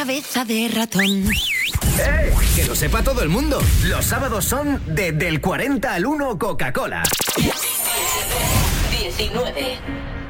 cabeza de ratón. Que lo sepa todo el mundo. Los sábados son del 40 al 1 Coca-Cola. 19.